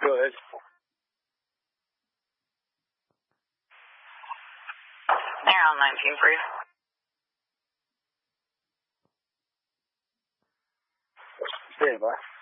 Go ahead. They're on 19 for you. Stand by.